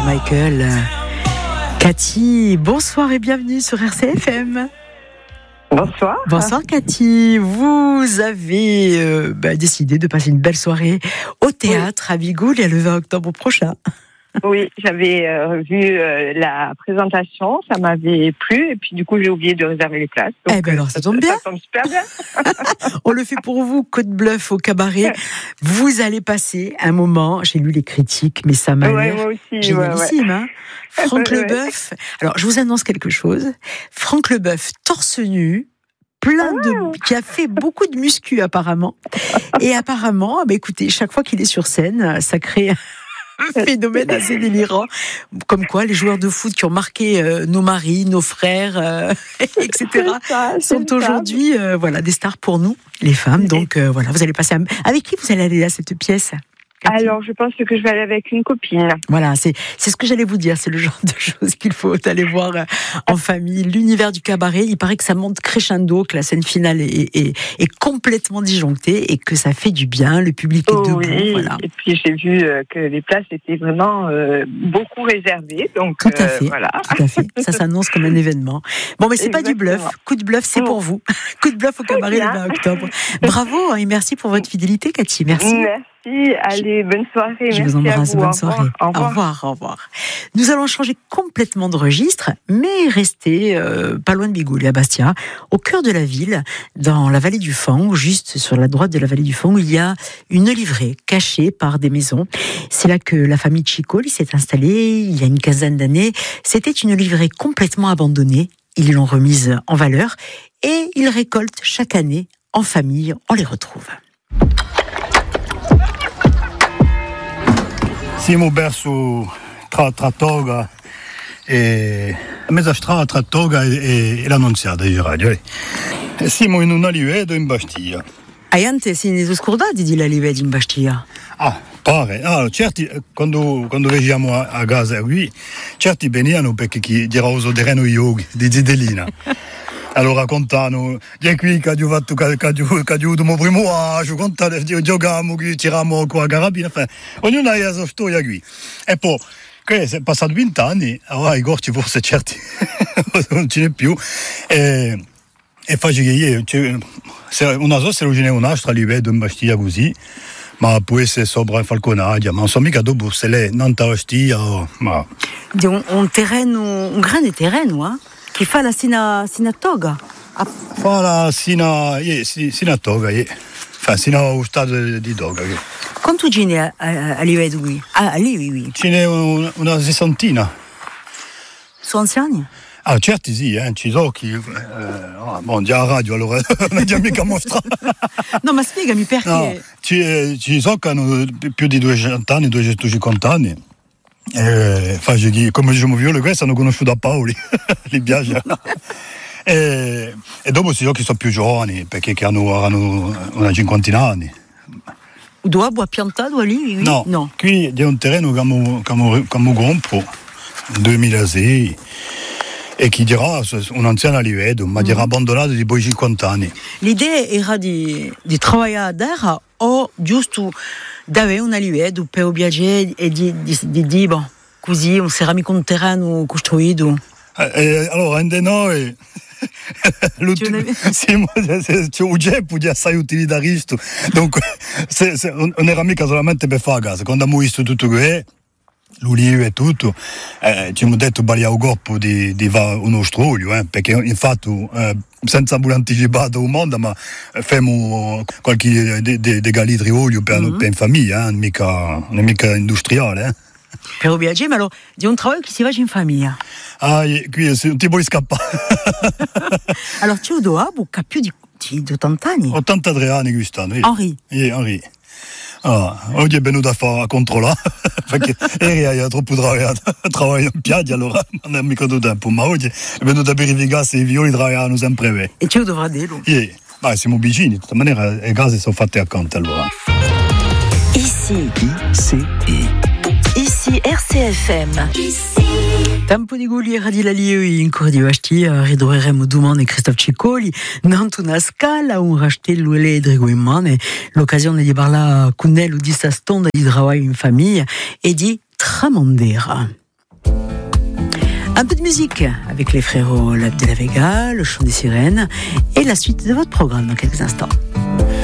George Michael. Cathy, bonsoir et bienvenue sur RCFM. Bonsoir. Bonsoir Cathy, vous avez décidé de passer une belle soirée au théâtre à Vigoul et le 20 octobre prochain. Oui, j'avais vu la présentation, ça m'avait plu et puis du coup j'ai oublié de réserver les places. Donc, eh bien alors ça tombe bien. Ça tombe super bien. On le fait pour vous, Côte-Bluff au cabaret. Vous allez passer un moment, j'ai lu les critiques, mais ça m'a l'air moi aussi, génialissime. ouais. Hein. Franck Leboeuf, alors je vous annonce quelque chose. Franck Leboeuf, torse nu, qui a fait beaucoup de muscu apparemment. Et apparemment, écoutez, chaque fois qu'il est sur scène, ça crée un phénomène assez délirant. Comme quoi, les joueurs de foot qui ont marqué nos maris, nos frères, etc., sont aujourd'hui des stars pour nous, les femmes. Donc vous allez passer. Avec qui vous allez aller à cette pièce ? Alors, je pense que je vais aller avec une copine. Voilà, c'est ce que j'allais vous dire. C'est le genre de choses qu'il faut aller voir en famille. L'univers du cabaret, il paraît que ça monte crescendo, que la scène finale est complètement disjonctée et que ça fait du bien. Le public est debout. Oui, voilà. Et puis j'ai vu que les places étaient vraiment beaucoup réservées. Donc, tout à fait. Voilà. Tout à fait. Ça s'annonce comme un événement. Bon, mais c'est pas du bluff. Coup de bluff, c'est pour vous. Coup de bluff au cabaret le 20 octobre. Bravo et merci pour votre fidélité, Cathy. Merci. Allez, bonne soirée. Je vous embrasse, bonne soirée. Au revoir. Nous allons changer complètement de registre, mais rester pas loin de Vigoul, à Bastia, au cœur de la ville, dans la vallée du Fang, juste sur la droite de la vallée du Fang, il y a une livrée cachée par des maisons. C'est là que la famille Chicol s'est installée il y a une quinzaine d'années. C'était une livrée complètement abandonnée. Ils l'ont remise en valeur et ils récoltent chaque année en famille. On les retrouve. Siamo verso tra Toga e mezza strada tra Toga e l'Annunziata di radio. Siamo in un alivedo in Bastia. Aiante siete scordati di l'alivedo in Bastia? Pare. Certi, quando veniamo a casa qui, certi venivano perché chi dirà uso terreno yogi di Zidelina. Allora raccontano, di qui che ho fatto il mio primo anno, giochiamo, tiriamo con la carabina, ognuno ha la sua storia qui. E poi, che è passato 20 anni, allora i corci forse certi non ce n'è più, e faccio che io, una cosa se lo ce n'è un'altra, li vedo in Bastia così, ma può essere sopra in Falconadia, ma non so mica dopo se lei non te la stia, ma... Di un grande terreno, che fa la sina Toga. Fa la sina Toga, sino allo stato di Toga. Quanto ce n'è a livello qui? Lì. Ce n'è una sessantina. Sono anziani? Certi sì, ci so chi... già a radio allora non è già mica mostrato. No, ma spiegami perché. No, ci so che hanno più di 200 anni, 250 anni. Come diciamo io, questi hanno conosciuto a Paoli, li piace. E dopo si so che sono più giovani, perché hanno una cinquantina anni. Dove ha piantato lì? No, qui è un terreno che abbiamo comprato nel 2006 e chi dirà un anziano li vedo, ma dirà abbandonato di poi 50 anni. L'idea era di lavorare a terra o giusto d'avere un alivedo per viaggiare e di dire, così un ceramico un terreno costruito? Allora, noi... c'è un geppo di assai utilitarista, dunque non era mica solamente per fare casa. Quando abbiamo visto tutto che l'olive e tutto, ci abbiamo detto bagliamo coppo di fare uno stroglio, perché infatti senza aver anticipato un mondo, ma facciamo qualche de litri olio per in famiglia, non è mica industriale. Per viaggiare, ma è un lavoro che si fa in famiglia. Qui non ti puoi scappare. Allora, tu hai più di 80 anni? 83 anni quest'anno. Henri. Oggi è venuto a controllare, perché ieri aveva troppo travagliato in piedi, allora non è mica tutto tempo, ma oggi è venuto a verificare se i violi travagliano sempre bene. E tu dovrai dirlo? Siamo vicini, di tutta maniera le case sono fatte accanto allora. Ici RCFM. Tempo di guli radilali in cor di Bastia ridoreremo domani Christophe Cicoli nanto una scala un rastello elettrico in mano, l'occasione di parlare con lui di sta stonda di lavoro in famiglia e di tramandera. Un peu de musique avec les frérots Lab de la Vega, le chant des sirènes et la suite de votre programme dans quelques instants.